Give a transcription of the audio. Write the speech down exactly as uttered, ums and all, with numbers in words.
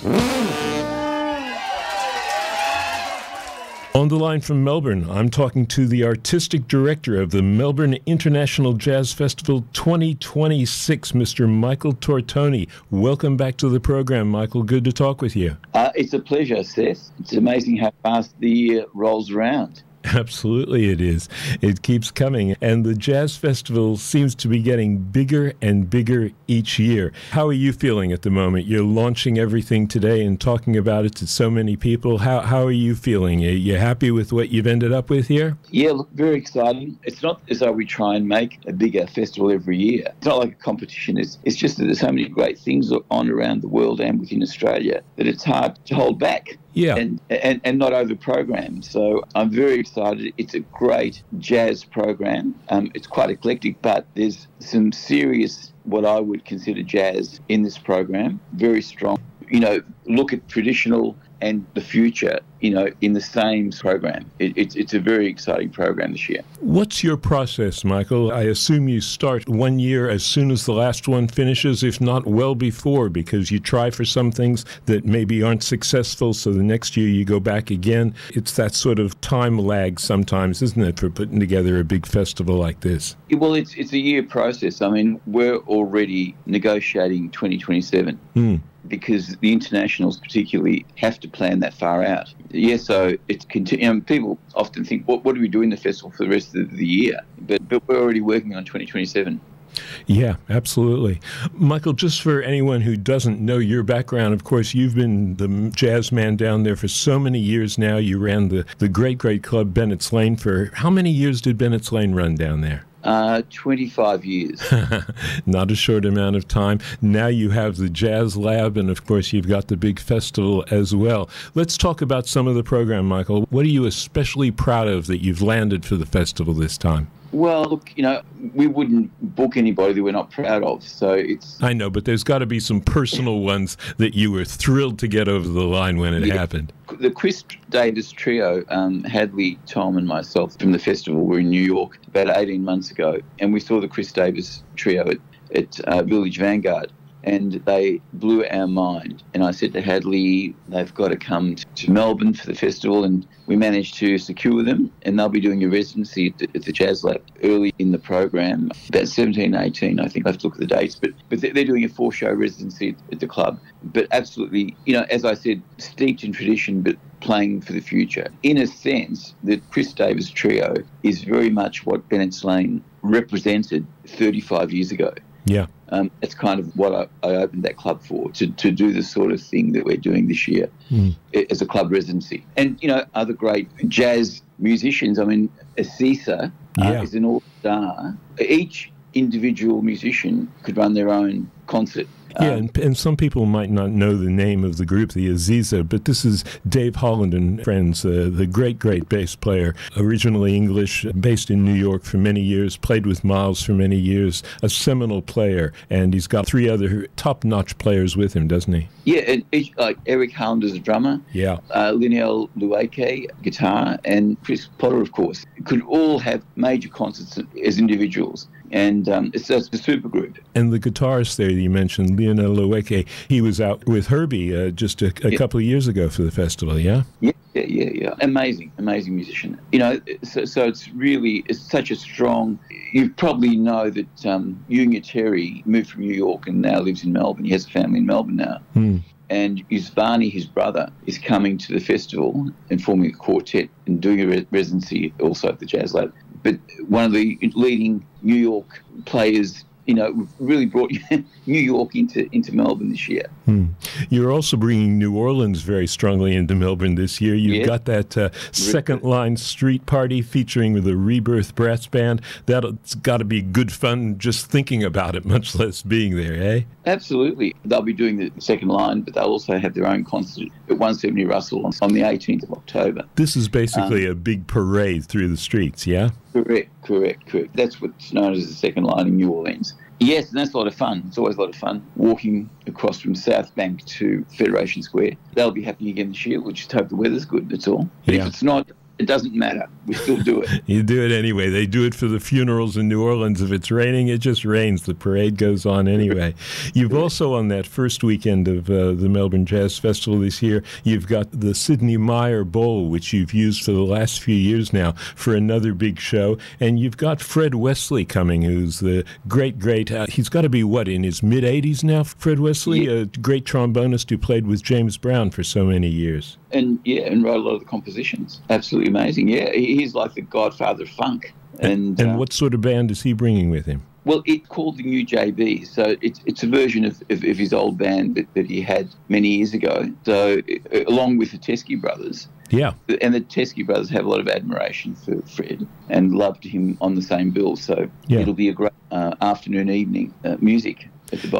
On the line from Melbourne, I'm talking to the artistic director of the Melbourne International Jazz Festival twenty twenty-six, Mister Michael Tortoni. Welcome back to the program, Michael. Good to talk with you. Uh, it's a pleasure, Seth. It's amazing how fast the year rolls around. Absolutely it is. It keeps coming, and the Jazz Festival seems to be getting bigger and bigger each year. How are you feeling at the moment? You're launching everything today and talking about it to so many people. How how are you feeling? Are you happy with what you've ended up with here? Yeah, look, very exciting. It's not as though we try and make a bigger festival every year. It's not like a competition. It's, it's just that there's so many great things on around the world and within Australia that it's hard to hold back. Yeah. And, and and not over-programmed. So I'm very excited. It's a great jazz program. Um, it's quite eclectic, but there's some serious, what I would consider jazz in this program. Very strong. You know, look at traditional and the future, you know, in the same program. It, it's it's a very exciting program this year. What's your process, Michael? I assume you start one year as soon as the last one finishes, if not well before, because you try for some things that maybe aren't successful, so the next year you go back again. It's that sort of time lag sometimes, isn't it, for putting together a big festival like this? Well, it's it's a year process. I mean, we're already negotiating twenty twenty-seven. Hmm. Because the internationals particularly have to plan that far out. Yeah, so it's continu- you know, people often think, what, what do we do in the festival for the rest of the year? But, but we're already working on twenty twenty-seven. Yeah, absolutely. Michael, just for anyone who doesn't know your background, of course, you've been the jazz man down there for so many years now. You ran the, the great, great club Bennett's Lane for, how many years did Bennett's Lane run down there? Uh, twenty-five years. Not a short amount of time. Now you have the Jazz Lab, and of course you've got the big festival as well. Let's talk about some of the program, Michael. What are you especially proud of that you've landed for the festival this time? Well, look, you know, we wouldn't book anybody that we're not proud of, so it's... I know, but there's got to be some personal ones that you were thrilled to get over the line when it yeah. happened. The Chris Davis trio, um, Hadley, Tom and myself from the festival were in New York about eighteen months ago, and we saw the Chris Davis trio at, at uh, Village Vanguard. And they blew our mind. And I said to Hadley, they've got to come to Melbourne for the festival. And we managed to secure them. And they'll be doing a residency at the, at the Jazz Lab early in the program, about seventeen, eighteen, I think. I have to look at the dates. But but they're doing a four-show residency at, at the club. But absolutely, you know, as I said, steeped in tradition, but playing for the future. In a sense, the Chris Davis trio is very much what Bennett's Lane represented thirty-five years ago. Yeah. Um, it's kind of what I, I opened that club for, to, to do the sort of thing that we're doing this year mm. as a club residency. And, you know, other great jazz musicians, I mean, Asisa yeah. uh, is an all-star. Each individual musician could run their own concert. Yeah, and, and some people might not know the name of the group, the Aziza, but this is Dave Holland and friends, uh, the great, great bass player, originally English, based in New York for many years, played with Miles for many years, a seminal player, and he's got three other top-notch players with him, doesn't he? Yeah, and each, like Eric Holland is a drummer, yeah, uh, Linnell Lueke, guitar, and Chris Potter, of course, could all have major concerts as individuals. And um, it's, it's a super group. And the guitarist there you mentioned, Linnell Lueke, he was out with Herbie uh, just a, a yeah. couple of years ago for the festival, yeah? Yeah, yeah, yeah, yeah. Amazing, amazing musician. You know, so, so it's really, it's such a strong, you probably know that um, Yunya Terry moved from New York and now lives in Melbourne. He has a family in Melbourne now. Hmm. And Yusvani, his brother, is coming to the festival and forming a quartet and doing a re- residency also at the Jazz Lab. But one of the leading New York players, you know, really brought New York into, into Melbourne this year. Hmm. You're also bringing New Orleans very strongly into Melbourne this year. You've yeah. got that uh, second line street party featuring the Rebirth Brass Band. That's got to be good fun just thinking about it, much less being there, eh? Absolutely. They'll be doing the second line, but they'll also have their own concert at one seventy Russell on, on the eighteenth of October. This is basically um, a big parade through the streets, yeah? Correct, correct, correct. That's what's known as the second line in New Orleans. Yes, and that's a lot of fun. It's always a lot of fun walking across from South Bank to Federation Square. That'll be happening again this year. We'll just hope the weather's good, that's all. But yeah. if it's not, it doesn't matter. We still do it. You do it anyway. They do it for the funerals in New Orleans. If it's raining, it just rains. The parade goes on anyway. You've also, on that first weekend of uh, the Melbourne Jazz Festival this year, you've got the Sidney Meyer Bowl, which you've used for the last few years now for another big show. And you've got Fred Wesley coming, who's the great, great, uh, he's got to be, what, in his mid-eighties now, Fred Wesley? Yeah. A great trombonist who played with James Brown for so many years. And, yeah, and wrote a lot of the compositions. Absolutely amazing. Yeah, he- he's like the godfather of funk. And, And uh, what sort of band is he bringing with him? Well, it's called the New J B, so it's it's a version of, of, of his old band that, that he had many years ago. So, uh, along with the Teskey Brothers, Yeah. and the Teskey Brothers have a lot of admiration for Fred and loved him on the same bill. So Yeah. it'll be a great uh, afternoon, evening uh, music at the Bowl.